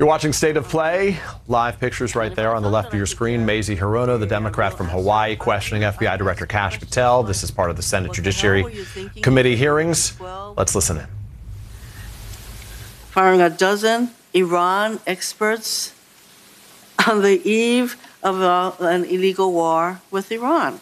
You're watching State of Play. Live pictures right there on the left of your screen. Mazie Hirono, the Democrat from Hawaii, questioning FBI Director Kash Patel. This is part of the Senate Judiciary Committee hearings. Let's listen in. Firing a dozen Iran experts on the eve of an illegal war with Iran.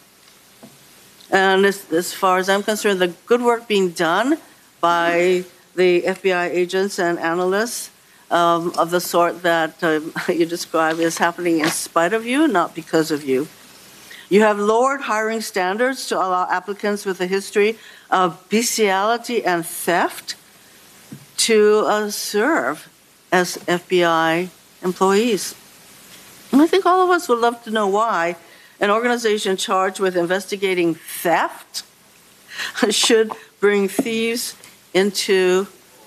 And as far as I'm concerned, the good work being done by the FBI agents and analysts of the sort that you describe is happening in spite of you, not because of you. You have lowered hiring standards to allow applicants with a history of bestiality and theft to serve as FBI employees. And I think all of us would love to know why an organization charged with investigating theft should bring thieves into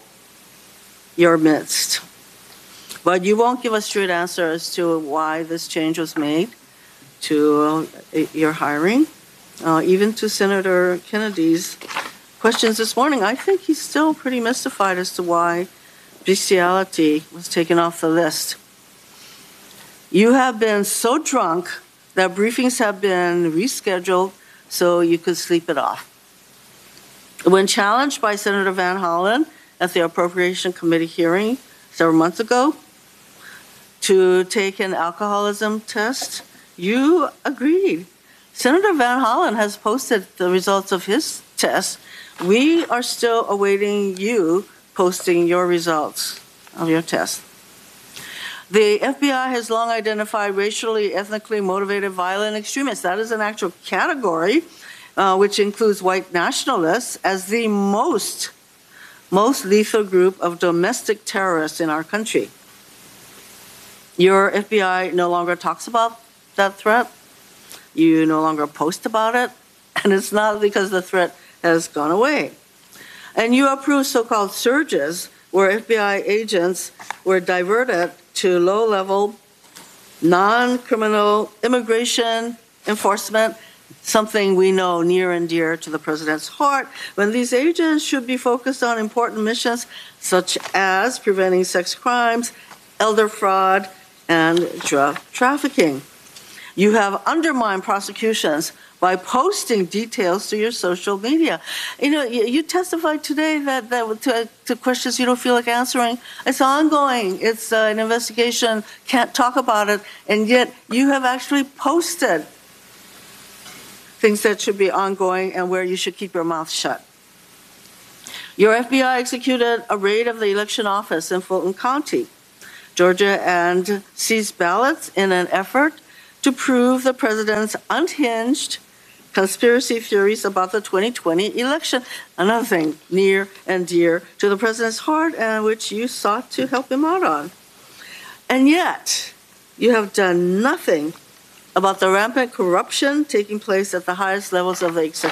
your midst. But you won't give a straight answer as to why this change was made to your hiring. Even to Senator Kennedy's questions this morning, I think he's still pretty mystified as to why bestiality was taken off the list. You have been so drunk that briefings have been rescheduled so you could sleep it off. When challenged by Senator Van Hollen at the Appropriation Committee hearing several months ago to take an alcoholism test, you agreed. Senator Van Hollen has posted the results of his test. We are still awaiting you posting your results of your test. The FBI has long identified racially, ethnically motivated violent extremists. That is an actual category, which includes white nationalists, as the most lethal group of domestic terrorists in our country. Your FBI no longer talks about that threat. You no longer post about it. And it's not because the threat has gone away. And you approve so-called surges where FBI agents were diverted to low-level, non-criminal immigration enforcement, something we know near and dear to the president's heart, when these agents should be focused on important missions such as preventing sex crimes, elder fraud, and drug trafficking. You have undermined prosecutions by posting details to your social media. You know, you testified today that to questions you don't feel like answering. It's ongoing. It's an investigation. Can't talk about it. And yet you have actually posted things that should be ongoing and where you should keep your mouth shut. Your FBI executed a raid of the election office in Fulton County, Georgia, and seized ballots in an effort to prove the president's unhinged conspiracy theories about the 2020 election, another thing near and dear to the president's heart and which you sought to help him out on. And yet, you have done nothing about the rampant corruption taking place at the highest levels of the executive